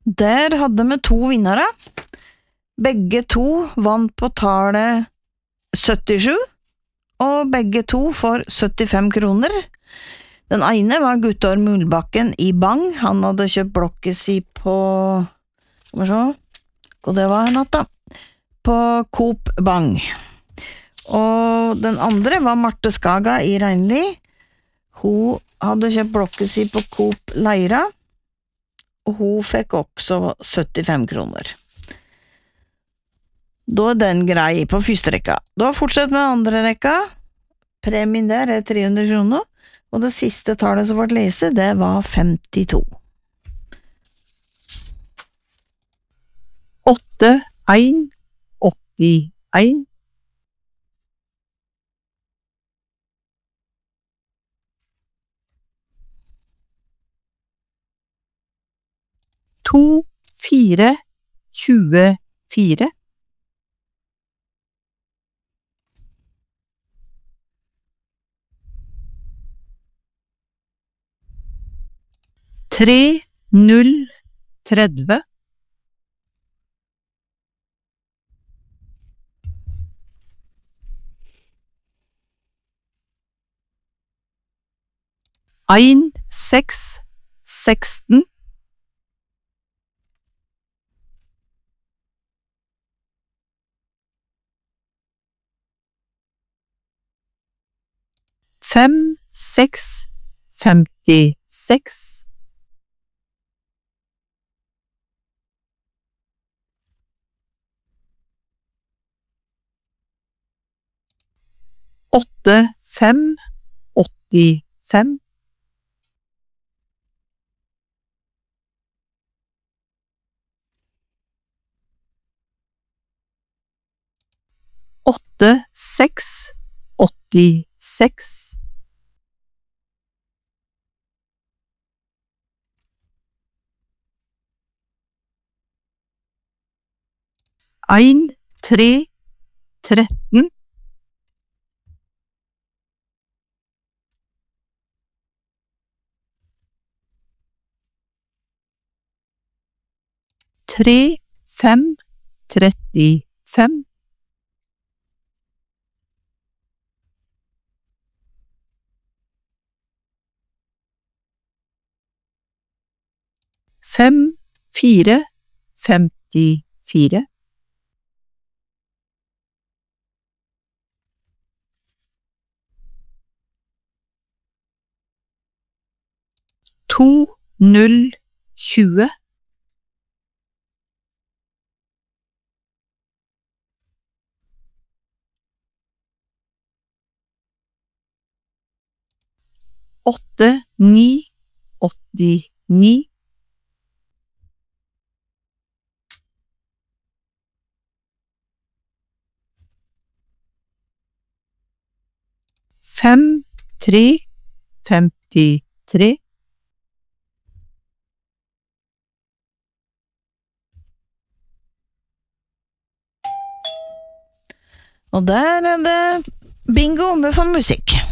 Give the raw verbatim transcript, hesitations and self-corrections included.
Der hadde vi to vinnere. Begge to vant på tallet syttisju, og begge to får syttifem kroner. Den ene var Guttorm Mullbakken i Bang. Han hadde kjøpt blokket si på, skal vi se, hva det var natt da, på Coop Bang. Og den andre var Marte Skaga i Reinli. Hun hadde kjøpt blokket si på Coop Leira, og hun fikk også syttifem kroner. Da er den grei på første rekka. Da fortsetter med andre rekka. Premien der er tre hundre kroner, og det siste tallet som ble lese, det var femtito. åtte, en, åttien. To, fire, tjuefire. Tre, null, tredve. En, seks, seksten. Fem, seks, femtiseks. Åtte, fem, åttifem. Åtte, seks, åttiseks. En, tre, tretten. Tre, fem, trettifem. Fem, fire, femtifire. To, null, tjue. Åtte, ni, åttini. Fem, tre, femtitre. Og der er det bingo med for musikk.